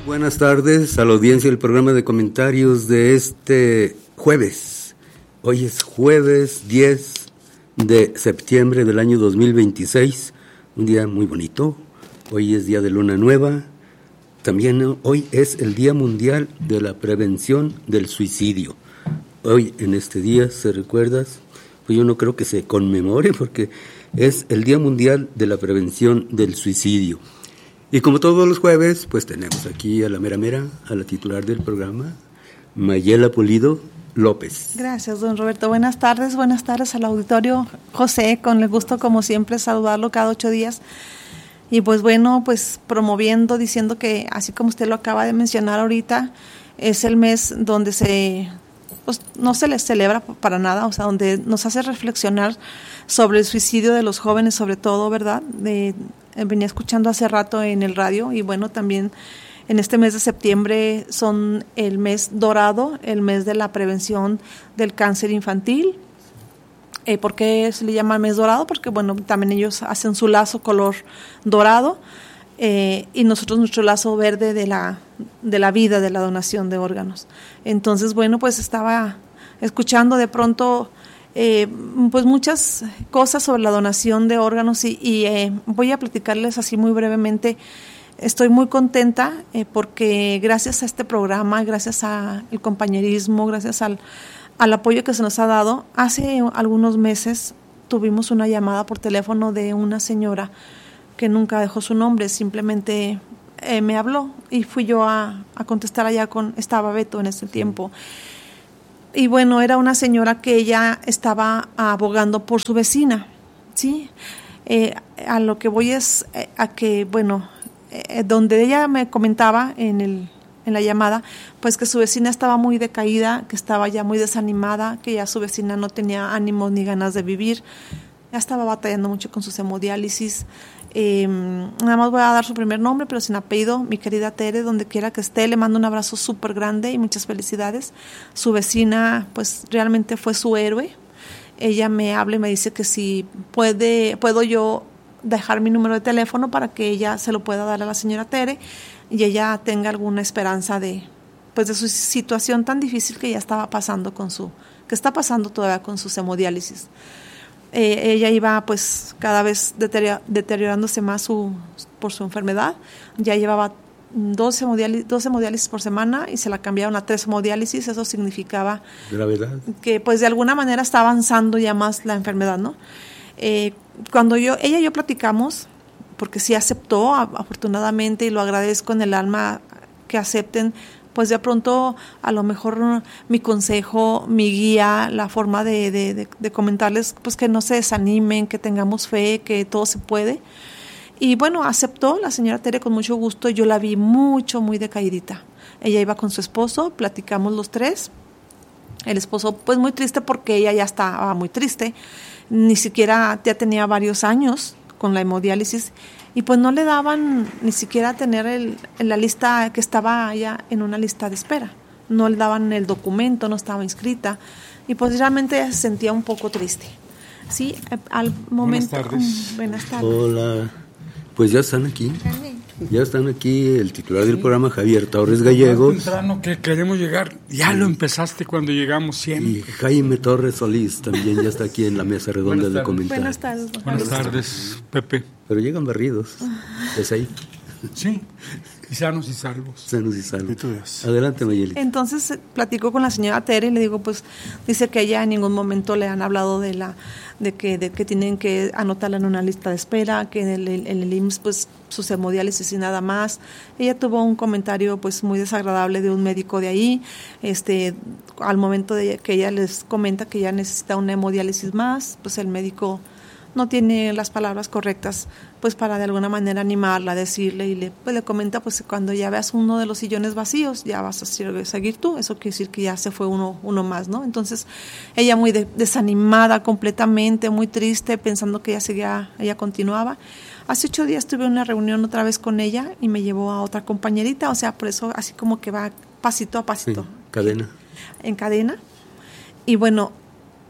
Buenas tardes a la audiencia del programa de comentarios de este jueves. Hoy es jueves 10 de septiembre del año 2026, un día muy bonito. Hoy es día de luna nueva. También hoy es el Día Mundial de la Prevención del Suicidio. Hoy en este día se recuerda, pues yo no creo que se conmemore porque es el Día Mundial de la Prevención del Suicidio. Y como todos los jueves, pues tenemos aquí a la mera mera, a la titular del programa, Mayela Pulido López. Gracias, don Roberto. Buenas tardes al auditorio. José, con el gusto como siempre saludarlo cada 8 días. Y pues bueno, pues promoviendo, diciendo que así como usted lo acaba de mencionar ahorita, es el mes donde pues, no se les celebra para nada, o sea, donde nos hace reflexionar sobre el suicidio de los jóvenes, sobre todo, ¿verdad? Venía escuchando hace rato en el radio y bueno, también en este mes de septiembre son el mes dorado, el mes de la prevención del cáncer infantil. ¿Por qué se le llama mes dorado? Porque bueno, también ellos hacen su lazo color dorado y nosotros nuestro lazo verde de la vida, de la donación de órganos. Entonces, bueno, pues estaba escuchando de pronto pues muchas cosas sobre la donación de órganos y voy a platicarles así muy brevemente. Estoy muy contenta porque gracias a este programa, gracias al compañerismo, gracias al apoyo que se nos ha dado, hace algunos meses tuvimos una llamada por teléfono de una señora que nunca dejó su nombre, simplemente me habló y fui yo a contestar allá estaba Beto en ese tiempo. Y bueno, era una señora que ella estaba abogando por su vecina, ¿sí? A lo que voy es a que, bueno, donde ella me comentaba en la llamada, pues que su vecina estaba muy decaída, que estaba ya muy desanimada, que ya su vecina no tenía ánimos ni ganas de vivir, ya estaba batallando mucho con su hemodiálisis. Nada más voy a dar su primer nombre, pero sin apellido, mi querida Tere, donde quiera que esté, le mando un abrazo súper grande y muchas felicidades. Su vecina, pues realmente fue su héroe. Ella me habla y me dice que si puedo yo dejar mi número de teléfono para que ella se lo pueda dar a la señora Tere y ella tenga alguna esperanza de su situación tan difícil que ella estaba pasando que está pasando todavía con sus hemodiálisis. Ella iba pues cada vez deteriorándose más por su enfermedad. Ya llevaba 12 hemodiálisis por semana y se la cambiaron a 3 hemodiálisis. Eso significaba gravedad, que pues de alguna manera está avanzando ya más la enfermedad, ¿no? Cuando ella y yo platicamos, porque sí aceptó afortunadamente y lo agradezco en el alma que acepten, pues de pronto a lo mejor mi consejo, mi guía, la forma de comentarles, pues que no se desanimen, que tengamos fe, que todo se puede. Y bueno, aceptó la señora Tere con mucho gusto. Yo la vi muy decaidita. Ella iba con su esposo, platicamos los 3. El esposo pues muy triste porque ella ya estaba muy triste, ni siquiera ya tenía varios años con la hemodiálisis y pues no le daban ni siquiera tener en la lista, que estaba ya en una lista de espera, no le daban el documento, no estaba inscrita y pues realmente ella se sentía un poco triste. Sí, al momento. Buenas tardes. Hola, pues ya están aquí. Ya están aquí el titular del programa, Javier Torres Gallegos. Temprano que queremos llegar, ya lo empezaste cuando llegamos siempre. Y Jaime Torres Solís también ya está aquí en la mesa redonda de comentarios. Buenas tardes, Pepe. Pero llegan barridos, ¿es ahí? Sí, y sanos y salvos. Sanos y salvos. Adelante, Mayelita. Entonces platico con la señora Tere y le digo, pues, dice que ella en ningún momento le han hablado de que tienen que anotarla en una lista de espera, que en el IMSS, pues, sus hemodiálisis y nada más. Ella tuvo un comentario, pues, muy desagradable de un médico de ahí, al momento de que ella les comenta que ella necesita una hemodiálisis más, pues el médico no tiene las palabras correctas pues para de alguna manera animarla, decirle y le comenta pues cuando ya veas uno de los sillones vacíos ya vas a seguir tú, eso quiere decir que ya se fue uno más, ¿no? Entonces ella muy desanimada completamente, muy triste, pensando que ella continuaba. Hace 8 días tuve una reunión otra vez con ella y me llevó a otra compañerita, o sea, por eso así como que va pasito a pasito. Sí, cadena. En cadena. Y bueno,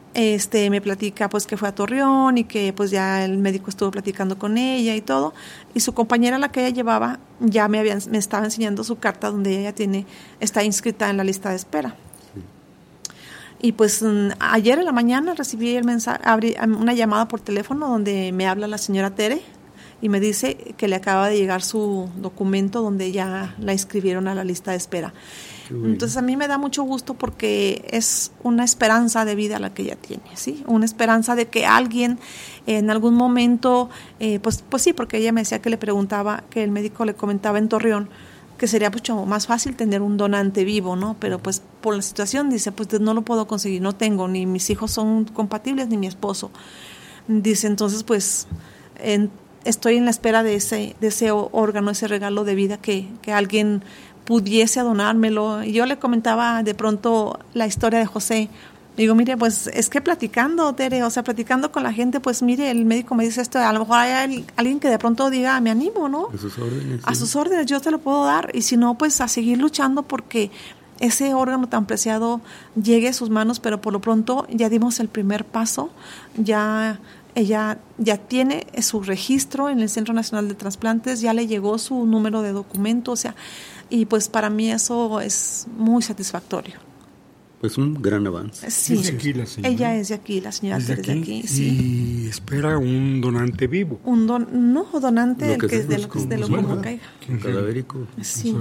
me platica pues que fue a Torreón y que pues ya el médico estuvo platicando con ella y todo, y su compañera, la que ella llevaba, ya me estaba enseñando su carta donde ella está inscrita en la lista de espera. Sí. Y pues ayer en la mañana recibí el mensaje, una llamada por teléfono donde me habla la señora Tere y me dice que le acaba de llegar su documento donde ya la inscribieron a la lista de espera. Entonces a mí me da mucho gusto porque es una esperanza de vida la que ella tiene, ¿sí? Una esperanza de que alguien en algún momento, pues sí, porque ella me decía que le preguntaba, que el médico le comentaba en Torreón, que sería mucho más fácil tener un donante vivo, ¿no? Pero pues por la situación, dice, pues no lo puedo conseguir, no tengo, ni mis hijos son compatibles, ni mi esposo. Dice, entonces pues estoy en la espera de ese órgano, ese regalo de vida que alguien pudiese donármelo. Y yo le comentaba de pronto la historia de José. Digo, mire, pues es que platicando, Tere, o sea, platicando con la gente, pues mire, el médico me dice esto, a lo mejor hay alguien que de pronto diga, me animo, ¿no? A sus órdenes. A sus órdenes, yo te lo puedo dar. Y si no, pues a seguir luchando porque ese órgano tan preciado llegue a sus manos, pero por lo pronto ya dimos el primer paso, ella ya tiene su registro en el Centro Nacional de Trasplantes, ya le llegó su número de documento, o sea, y pues para mí eso es muy satisfactorio. Pues un gran avance. Sí, es de aquí la señora. Ella es de aquí, la señora Tere es de aquí. Sí. Y espera un donante vivo. Donante del que de lo que caiga. Cadavérico. Sí.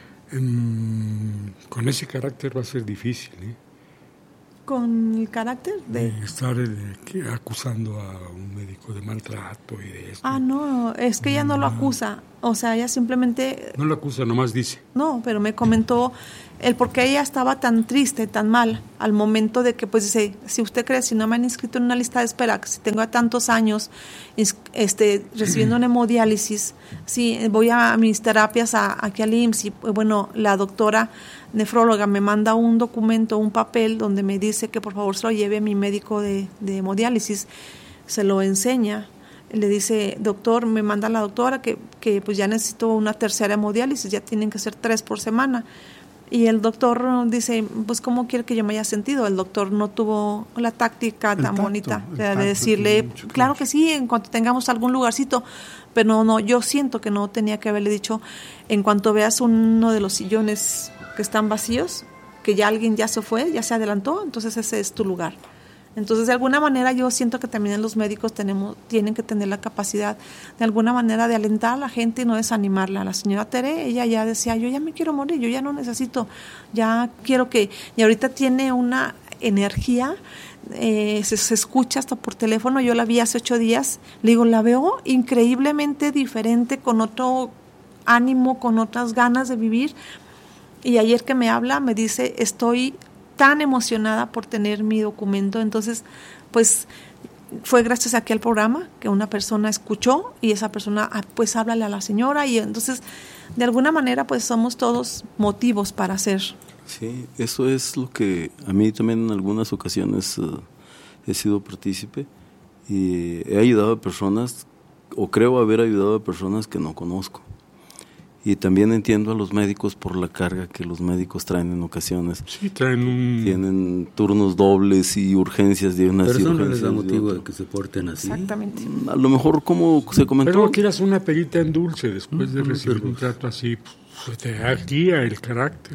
Con ese carácter va a ser difícil, ¿eh? Con el carácter de estar acusando a un médico de maltrato y de esto. No, es que ella no lo acusa, o sea, ella simplemente no lo acusa, nomás dice. No, pero me comentó el por qué ella estaba tan triste, tan mal, al momento de que pues dice, si usted cree, si no me han inscrito en una lista de espera, que si tengo tantos años recibiendo una hemodiálisis, si voy a mis terapias aquí al IMSS, y bueno, la doctora nefróloga me manda un documento, un papel donde me dice que por favor se lo lleve a mi médico de hemodiálisis, se lo enseña, le dice, doctor, me manda la doctora que pues ya necesito una tercera hemodiálisis, ya tienen que ser 3 por semana. Y el doctor dice, pues ¿cómo quiere que yo me haya sentido? El doctor no tuvo la táctica tan bonita de decirle, claro que sí, en cuanto tengamos algún lugarcito, pero no, yo siento que no tenía que haberle dicho, en cuanto veas uno de los sillones que están vacíos, que ya alguien ya se fue, ya se adelantó, entonces ese es tu lugar. Entonces, de alguna manera, yo siento que también los médicos tienen que tener la capacidad, de alguna manera, de alentar a la gente y no desanimarla. La señora Tere, ella ya decía, yo ya me quiero morir, yo ya no necesito, ya quiero que... Y ahorita tiene una energía, se escucha hasta por teléfono, yo la vi hace 8 días, le digo, la veo increíblemente diferente, con otro ánimo, con otras ganas de vivir. Y ayer que me habla, me dice, estoy tan emocionada por tener mi documento. Entonces, pues fue gracias aquí al programa que una persona escuchó y esa persona, pues háblale a la señora, y entonces de alguna manera pues somos todos motivos para hacer. Sí, eso es lo que a mí también en algunas ocasiones he sido partícipe y he ayudado a personas, o creo haber ayudado a personas que no conozco. Y también entiendo a los médicos por la carga que los médicos traen en ocasiones. Sí, tienen turnos dobles y urgencias de unas pero y eso urgencias no les da motivo de que se porten así. Exactamente. A lo mejor, como se comentó... Pero quieras una perita en dulce después de recibir un trato así, pues te da guía el carácter.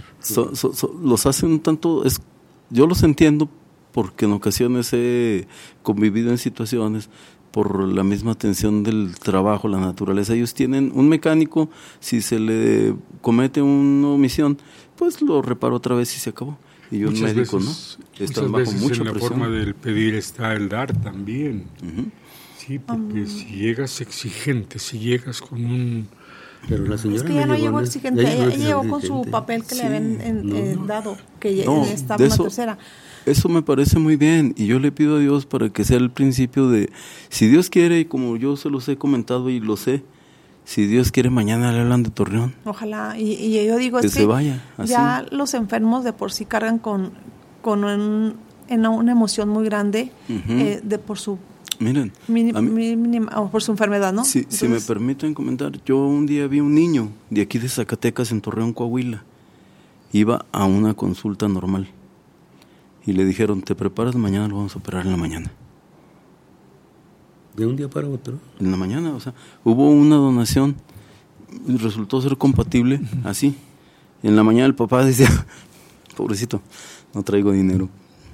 Los hacen un tanto... yo los entiendo porque en ocasiones he convivido en situaciones por la misma tensión del trabajo, la naturaleza. Ellos tienen un mecánico, si se le comete una omisión, pues lo repara otra vez y se acabó. Y un médico, veces, ¿no? Están bajo mucha en la presión. forma del pedir está el dar también. Uh-huh. Sí, porque si llegas exigente, si llegas con un... Pero la señora es que ella no llegó exigente, ella llegó con su papel que sí, le habían dado, que estaba de en la eso, tercera. Eso me parece muy bien, y yo le pido a Dios para que sea el principio de, si Dios quiere, y como yo se los he comentado y lo sé, si Dios quiere, mañana le hablan de Torreón. Ojalá, y yo digo, que es se que vaya, así. Ya los enfermos de por sí cargan con una emoción muy grande, Uh-huh. de por su... Miren, por su enfermedad, ¿no? Si me permiten comentar, yo un día vi un niño de aquí de Zacatecas, en Torreón, Coahuila, iba a una consulta normal, y le dijeron, te preparas, mañana lo vamos a operar en la mañana. ¿De un día para otro? En la mañana, o sea, hubo una donación, resultó ser compatible, así. En la mañana el papá decía, pobrecito, no traigo dinero.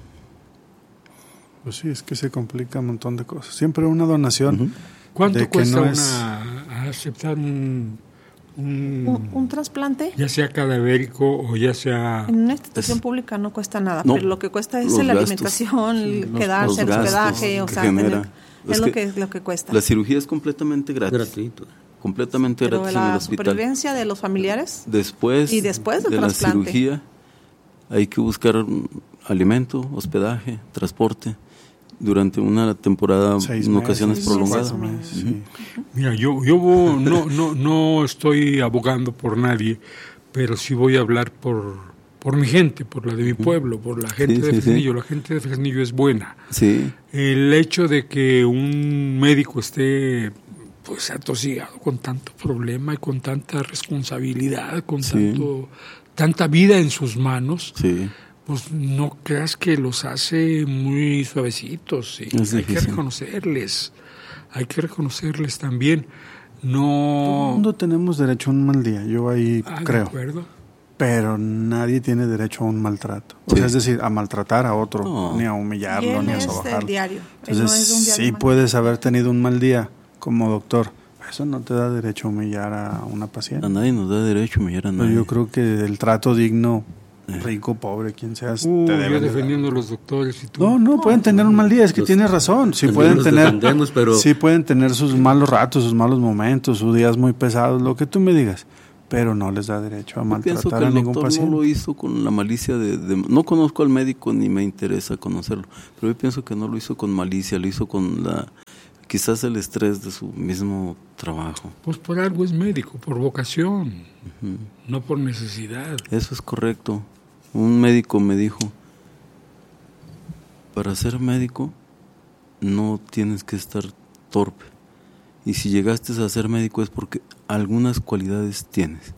Pues sí, es que se complica un montón de cosas. Siempre una donación. ¿Cuánto cuesta no aceptar un trasplante? Ya sea cadavérico o ya sea... En una institución pública no cuesta nada, no, pero lo que cuesta es la la alimentación, quedarse, el hospedaje, o sea, es lo que cuesta. La cirugía es completamente gratis. Gratuito. Completamente pero gratis en el hospital. ¿La supervivencia de los familiares? Después del de trasplante. La cirugía hay que buscar alimento, hospedaje, transporte durante una temporada, en ocasiones prolongadas. Sí. Mira, yo no estoy abogando por nadie, pero sí voy a hablar por mi gente, por la de mi pueblo, por la gente de Fresnillo. La gente de Fresnillo es buena. Sí. El hecho de que un médico esté pues atosigado con tanto problema y con tanta responsabilidad, con tanta vida en sus manos, pues no creas que los hace muy suavecitos. ¿Sí? Hay que reconocerles también. No. Todo el mundo tenemos derecho a un mal día, yo ahí creo. De acuerdo. Pero nadie tiene derecho a un maltrato. O sea, es decir, a maltratar a otro, ni a humillarlo, ni a sobajarlo. Diario. Entonces, no es un día sí puedes haber tenido un mal día como doctor. Eso no te da derecho a humillar a una paciente. A nadie nos da derecho a humillar a nadie. Pero yo creo que el trato digno, rico, pobre, quien seas, te debe yo defendiendo a los doctores y tú. No, pueden tener un mal día, es que tienes razón. Sí pueden tener sus malos ratos, sus malos momentos, sus días muy pesados, lo que tú me digas. Pero no les da derecho a maltratar a ningún paciente. No lo hizo con la malicia no conozco al médico ni me interesa conocerlo, pero yo pienso que no lo hizo con malicia, lo hizo con quizás el estrés de su mismo trabajo. Pues por algo es médico, por vocación, no por necesidad. Eso es correcto. Un médico me dijo, para ser médico no tienes que estar torpe. Y si llegaste a ser médico es porque algunas cualidades tienes.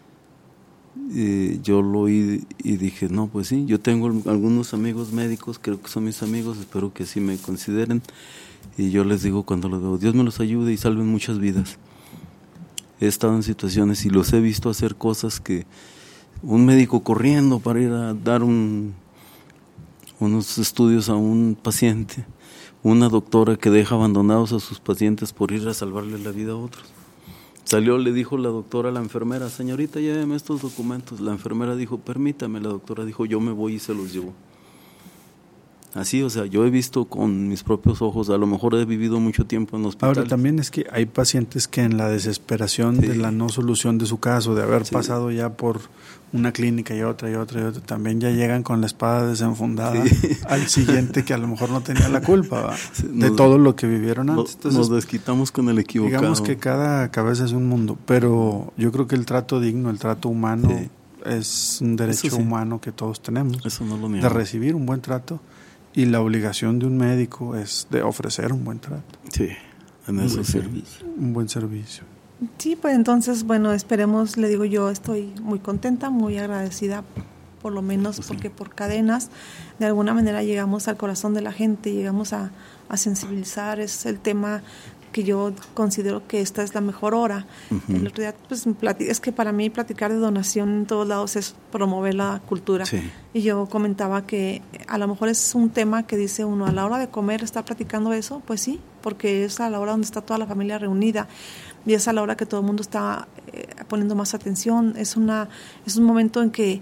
Yo lo oí y dije, no, pues sí, yo tengo algunos amigos médicos, creo que son mis amigos, espero que sí me consideren. Y yo les digo cuando los veo, Dios me los ayude y salven muchas vidas. He estado en situaciones y los he visto hacer cosas que un médico corriendo para ir a dar unos estudios a un paciente, una doctora que deja abandonados a sus pacientes por ir a salvarle la vida a otros. Salió, le dijo la doctora a la enfermera, señorita, lléveme estos documentos. La enfermera dijo, permítame. La doctora dijo, yo me voy y se los llevo. Así, o sea, yo he visto con mis propios ojos, a lo mejor he vivido mucho tiempo en hospitales. Ahora también es que hay pacientes que en la desesperación de la no solución de su caso, de haber pasado ya por una clínica y otra, también ya llegan con la espada desenfundada al siguiente que a lo mejor no tenía la culpa de todo lo que vivieron antes. Entonces, nos desquitamos con el equivocado. Digamos que cada cabeza es un mundo, pero yo creo que el trato digno, el trato humano es un derecho humano que todos tenemos. Eso no lo niego. De recibir un buen trato. Y la obligación de un médico es de ofrecer un buen trato. Sí, en eso servicio. Un buen servicio. Sí, pues entonces, bueno, esperemos, le digo yo, estoy muy contenta, muy agradecida, por lo menos porque por Cadenas, de alguna manera llegamos al corazón de la gente, llegamos a sensibilizar, es el tema que yo considero que esta es la mejor hora. El otro día, pues, es que para mí platicar de donación en todos lados es promover la cultura. Sí. Y yo comentaba que a lo mejor es un tema que dice uno, a la hora de comer, ¿está platicando eso? Pues sí, porque es a la hora donde está toda la familia reunida y es a la hora que todo el mundo está poniendo más atención. Es un momento en que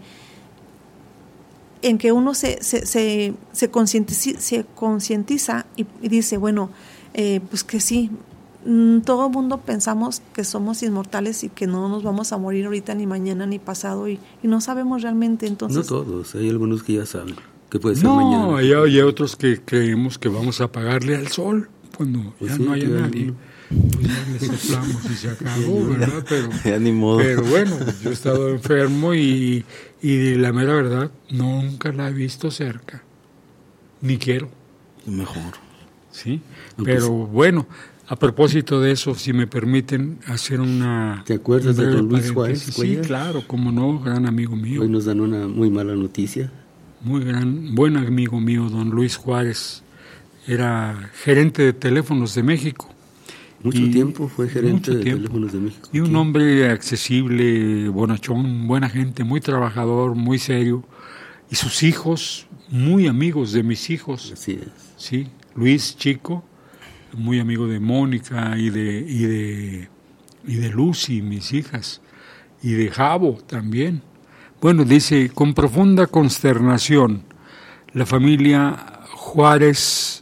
uno se concientiza y dice, bueno, pues que sí, todo el mundo pensamos que somos inmortales y que no nos vamos a morir ahorita ni mañana ni pasado y no sabemos realmente. Entonces, no todos, hay algunos que ya saben que puede ser mañana. No, hay otros que creemos que vamos a pagarle al sol cuando ya no haya nadie. Pues ya le soplamos y se acabó, ¿verdad? Ya ni modo. Pero bueno, yo he estado enfermo y la mera verdad, nunca la he visto cerca, ni quiero. Mejor. Sí, pero bueno, a propósito de eso, si me permiten hacer una... ¿Te acuerdas de don Luis Juárez? Sí, claro, como no, gran amigo mío. Hoy nos dan una muy mala noticia. buen amigo mío, don Luis Juárez, era gerente de Teléfonos de México. Mucho tiempo fue gerente de Teléfonos de México. Y un hombre accesible, bonachón, buena gente, muy trabajador, muy serio. Y sus hijos, muy amigos de mis hijos. Así es. Sí, Luis Chico, muy amigo de Mónica y de Lucy, mis hijas, y de Javo también. Bueno, dice, con profunda consternación, la familia Juárez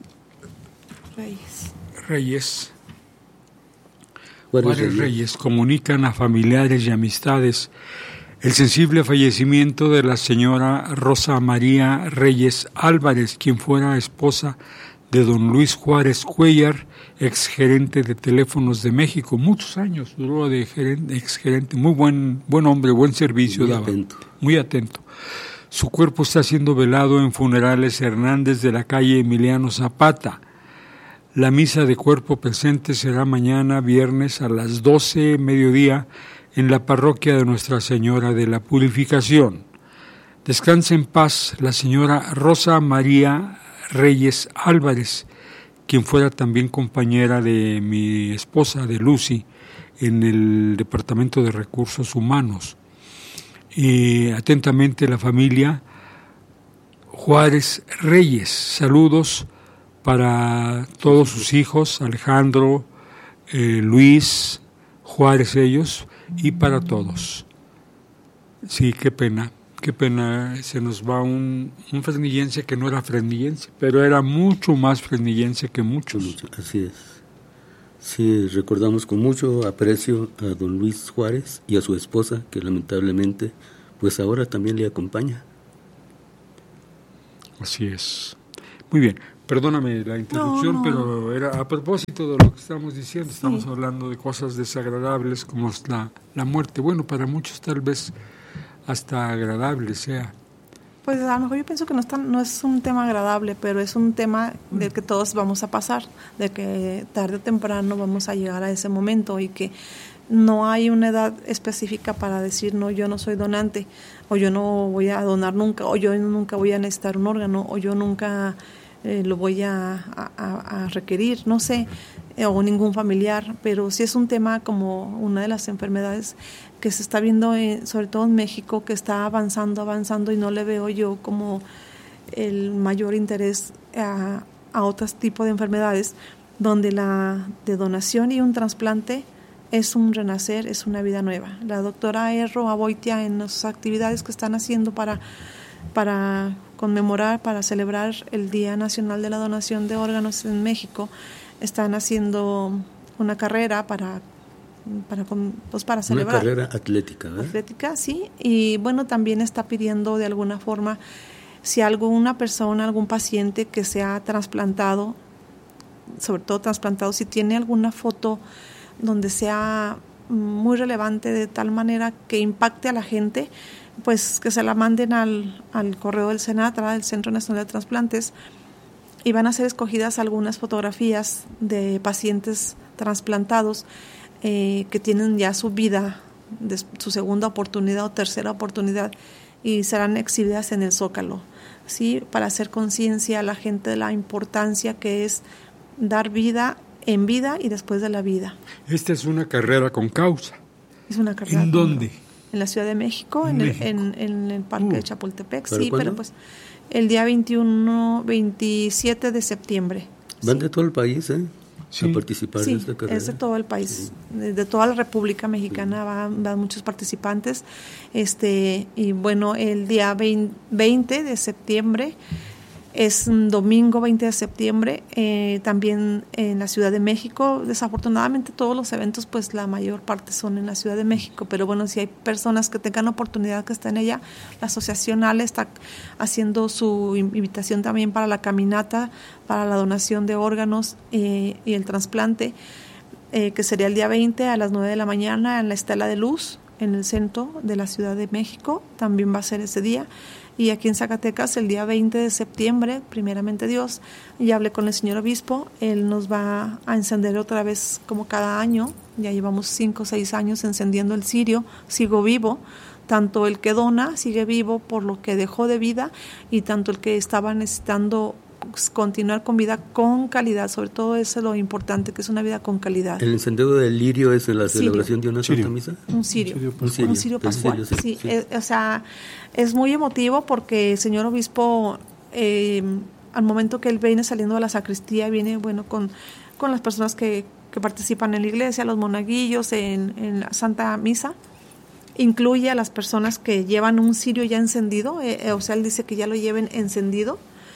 Reyes comunican a familiares y amistades el sensible fallecimiento de la señora Rosa María Reyes Álvarez, quien fuera esposa de don Luis Juárez Cuellar, exgerente de Teléfonos de México. Muchos años duró de exgerente, muy buen hombre, buen servicio daba. Muy atento. Su cuerpo está siendo velado en Funerales Hernández de la calle Emiliano Zapata. La misa de cuerpo presente será mañana viernes a las 12 mediodía en la parroquia de Nuestra Señora de la Purificación. Descanse en paz la señora Rosa María Reyes Álvarez, quien fuera también compañera de mi esposa, de Lucy, en el Departamento de Recursos Humanos. Y atentamente la familia Juárez Reyes. Saludos para todos sus hijos, Alejandro, Luis Juárez ellos, y para todos. Sí, qué pena, se nos va un fresnillense que no era fresnillense, pero era mucho más fresnillense que muchos. Así es. Sí, recordamos con mucho aprecio a don Luis Juárez y a su esposa, que lamentablemente, pues ahora también le acompaña. Así es. Muy bien. Perdóname la interrupción, pero era a propósito de lo que estamos diciendo. Sí. Estamos hablando de cosas desagradables como es la muerte. Bueno, para muchos tal vez hasta agradable sea. Pues a lo mejor yo pienso que no es un tema agradable, pero es un tema del que todos vamos a pasar, de que tarde o temprano vamos a llegar a ese momento y que no hay una edad específica para decir, no, yo no soy donante, o yo no voy a donar nunca, o yo nunca voy a necesitar un órgano, o yo nunca lo voy a requerir, no sé, o ningún familiar, pero sí es un tema como una de las enfermedades que se está viendo, sobre todo en México, que está avanzando y no le veo yo como el mayor interés a otros tipos de enfermedades, donde la de donación y un trasplante es un renacer, es una vida nueva. La doctora Erro Aboitia, en las actividades que están haciendo para conmemorar, para celebrar el Día Nacional de la Donación de Órganos en México, están haciendo una carrera para celebrar. Una carrera atlética, ¿verdad? Atlética, sí, y bueno, también está pidiendo de alguna forma, si alguna persona, algún paciente que se ha trasplantado, sobre todo trasplantado, si tiene alguna foto donde sea muy relevante de tal manera que impacte a la gente, pues que se la manden al correo del CENATRA, del Centro Nacional de Trasplantes, y van a ser escogidas algunas fotografías de pacientes trasplantados que tienen ya su vida, su segunda oportunidad o tercera oportunidad, y serán exhibidas en el Zócalo, ¿sí? Para hacer conciencia a la gente de la importancia que es dar vida en vida y después de la vida. Esta es una carrera con causa. Es una carrera. ¿En dónde? En la Ciudad de México, en el Parque de Chapultepec, sí, ¿cuándo? Pero pues el día 27 de septiembre. Van sí. De todo el país, ¿eh? Sí. A participar en esta carrera. Es de todo el país, de toda la República Mexicana, van muchos participantes. Y bueno, el día 20 de septiembre, es un domingo 20 de septiembre, también en la Ciudad de México. Desafortunadamente todos los eventos, pues la mayor parte son en la Ciudad de México, pero bueno, si hay personas que tengan oportunidad que estén allá, la Asociación ALE está haciendo su invitación también para la caminata, para la donación de órganos y el trasplante, que sería el día 20 a las 9 de la mañana en la Estela de Luz, en el centro de la Ciudad de México. También va a ser ese día. Y aquí en Zacatecas, el día 20 de septiembre, primeramente Dios, ya hablé con el señor obispo, él nos va a encender otra vez como cada año, ya llevamos 5 o 6 años encendiendo el cirio, sigo vivo, tanto el que dona sigue vivo por lo que dejó de vida, y tanto el que estaba necesitando continuar con vida con calidad, sobre todo eso es lo importante, que es una vida con calidad. ¿El encendido del lirio es la celebración de una Santa Misa? Un cirio pascual. Sí. O sea, es muy emotivo porque el señor obispo, al momento que él viene saliendo de la sacristía, viene con las personas que participan en la iglesia, los monaguillos, en la Santa Misa, incluye a las personas que llevan un cirio ya encendido, o sea, él dice que ya lo lleven encendido.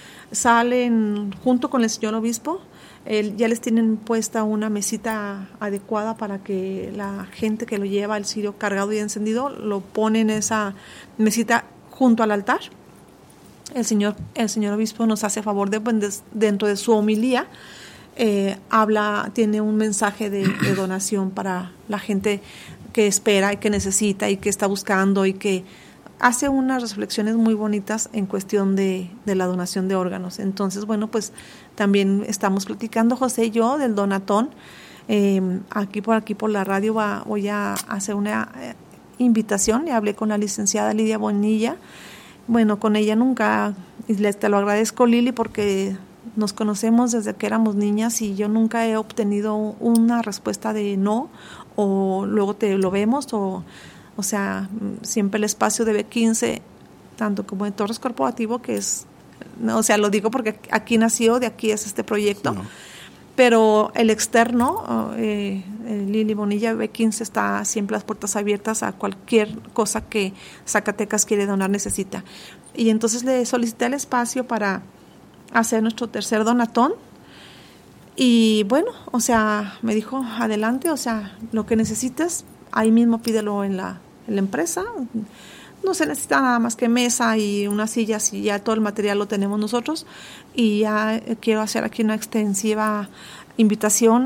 Salen junto con el señor obispo, ya les tienen puesta una mesita adecuada para que la gente que lo lleva el cirio cargado y encendido lo pone en esa mesita junto al altar. El señor obispo nos hace favor de, dentro de su homilía, tiene un mensaje de donación para la gente que espera y que necesita y que está buscando, y que hace unas reflexiones muy bonitas en cuestión de la donación de órganos. Entonces, pues también estamos platicando, José y yo, del donatón. Aquí por la radio voy a hacer una invitación, y hablé con la licenciada Lidia Bonilla. Con ella nunca, y te lo agradezco, Lili, porque nos conocemos desde que éramos niñas y yo nunca he obtenido una respuesta de no, o luego te lo vemos, o sea, siempre el espacio de B15, tanto como de Torres Corporativo, que es, o sea, lo digo porque aquí nació, de aquí es este proyecto, sí, ¿no? Pero el externo, Lili Bonilla, B15, está siempre las puertas abiertas a cualquier cosa que Zacatecas quiere donar, necesita. Y entonces le solicité el espacio para hacer nuestro tercer donatón. Y o sea, me dijo, adelante, o sea, lo que necesites, ahí mismo pídelo en la empresa. No se necesita nada más que mesa y unas sillas, y ya todo el material lo tenemos nosotros. Y ya quiero hacer aquí una extensiva invitación